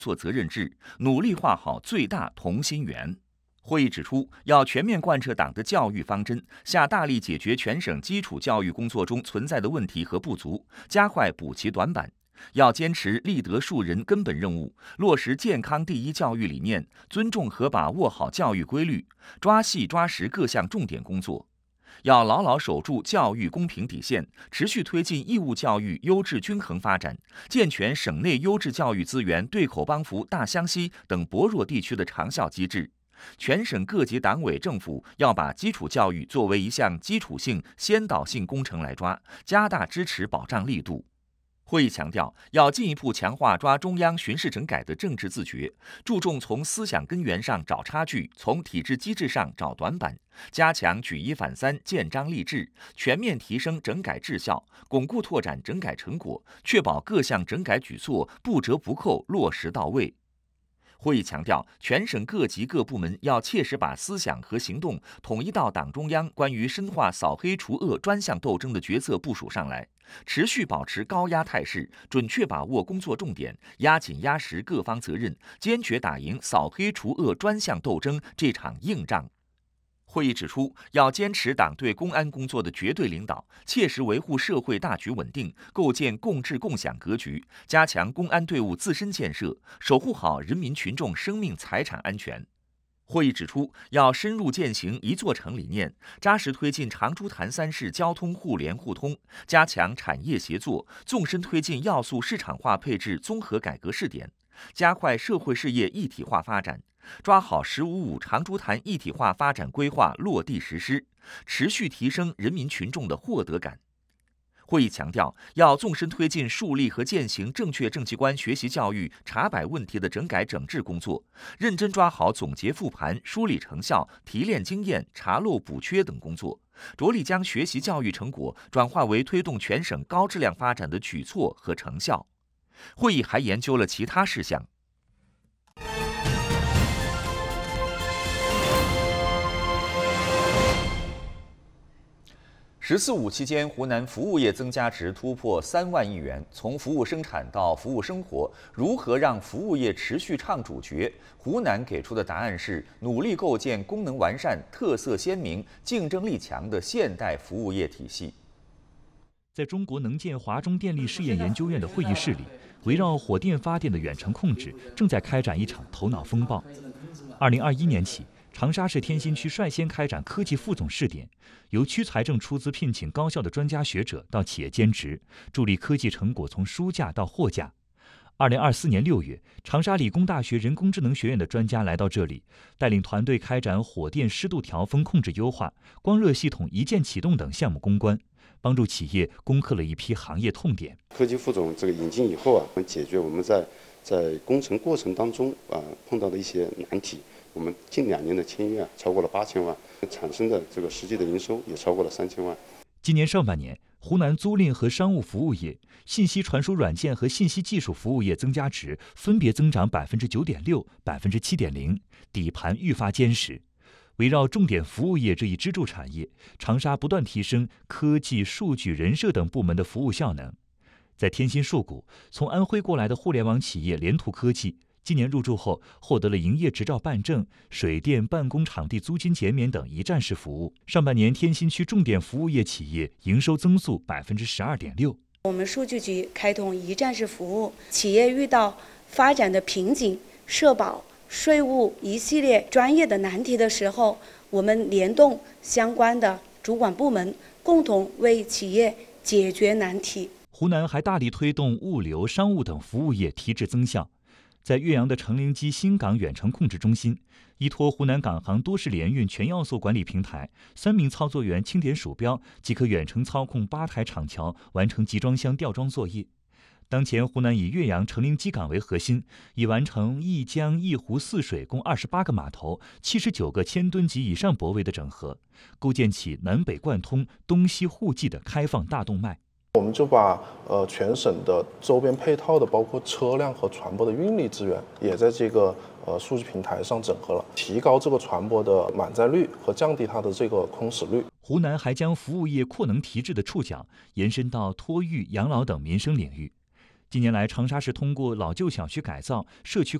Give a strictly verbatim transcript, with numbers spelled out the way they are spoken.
做责任制，努力画好最大同心圆。会议指出，要全面贯彻党的教育方针，下大力解决全省基础教育工作中存在的问题和不足，加快补齐短板。要坚持立德树人根本任务，落实健康第一教育理念，尊重和把握好教育规律，抓细抓实各项重点工作。要牢牢守住教育公平底线，持续推进义务教育优质均衡发展，健全省内优质教育资源对口帮扶大湘西等薄弱地区的长效机制。全省各级党委政府要把基础教育作为一项基础性、先导性工程来抓，加大支持保障力度。会议强调，要进一步强化抓中央巡视整改的政治自觉，注重从思想根源上找差距，从体制机制上找短板，加强举一反三、建章立制，全面提升整改质效，巩固拓展整改成果，确保各项整改举措不折不扣落实到位。会议强调，全省各级各部门要切实把思想和行动统一到党中央关于深化扫黑除恶专项斗争的决策部署上来，持续保持高压态势，准确把握工作重点，压紧压实各方责任，坚决打赢扫黑除恶专项斗争这场硬仗。会议指出，要坚持党对公安工作的绝对领导，切实维护社会大局稳定，构建共治共享格局，加强公安队伍自身建设，守护好人民群众生命财产安全。会议指出，要深入践行一座城理念，扎实推进长株潭三市交通互联互通，加强产业协作，纵深推进要素市场化配置综合改革试点，加快社会事业一体化发展，抓好“十五五”长株潭一体化发展规划落地实施，持续提升人民群众的获得感。会议强调，要纵深推进树立和践行正确政绩观学习教育查摆问题的整改整治工作，认真抓好总结复盘、梳理成效、提炼经验、查漏补缺等工作，着力将学习教育成果转化为推动全省高质量发展的举措和成效。会议还研究了其他事项。十四五期间，湖南服务业增加值突破三万亿元。从服务生产到服务生活，如何让服务业持续唱主角？湖南给出的答案是努力构建功能完善、特色鲜明、竞争力强的现代服务业体系。 在中国能建华中电力试验研究院的会议室里，围绕火电发电的远程控制正在开展一场头脑风暴。二零二一年起，长沙市天心区率先开展科技副总试点，由区财政出资聘请高校的专家学者到企业兼职，助力科技成果从书架到货架。二零二四年六月，长沙理工大学人工智能学院的专家来到这里，带领团队开展火电湿度调峰控制优化、光热系统一键启动等项目攻关，帮助企业攻克了一批行业痛点。 科技副总这个引进以后啊，我们解决我们在在工程过程当中啊碰到的一些难题。我们近两年的签约啊，超过了八千万，产生的这个实际的营收也超过了三千万。 今年上半年，湖南租赁和商务服务业、信息传输软件和信息技术服务业增加值分别增长百分之九点六、百分之七点零，底盘愈发坚实。围绕重点服务业这一支柱产业，长沙不断提升科技、数据、人社等部门的服务效能。在天心树谷，从安徽过来的互联网企业联图科技，今年入驻后获得了营业执照办证、水电、办公场地租金减免等一站式服务。上半年，天心区重点服务业企业营收增速百分之十二点六。 我们数据局开通一站式服务，企业遇到发展的瓶颈、社保、税务一系列专业的难题的时候，我们联动相关的主管部门，共同为企业解决难题。 湖南还大力推动物流、商务等服务业提质增效。在岳阳的程灵基新港远程控制中心，依托湖南港航多式联运全要素管理平台，三名操作员轻点鼠标即可远程操控八台厂桥，完成集装箱吊装作业。当前，湖南以岳阳程灵基港为核心，已完成一江一湖四水共二十八个码头、七十九个千吨级以上泊位的整合，构建起南北贯通、东西互济的开放大动脉。 我们就把呃全省的周边配套的，包括车辆和船舶的运力资源，也在这个呃数据平台上整合了，提高这个船舶的满载率和降低它的这个空驶率。 湖南还将服务业扩能提质的触角延伸到托育、养老等民生领域。 近年来，长沙市通过老旧小区改造、社区